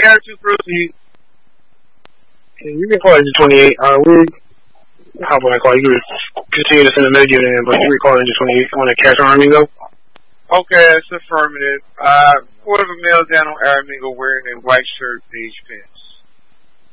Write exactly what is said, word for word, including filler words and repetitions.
attitude proceed. Yeah, you can call it twenty-eight. Uh, we how about I call you? Continue to send a message in, but you can call it twenty-eight. On the Cash Armingo. Okay, it's affirmative. Uh, quarter of a male down on Aramingo wearing a white shirt, beige pants.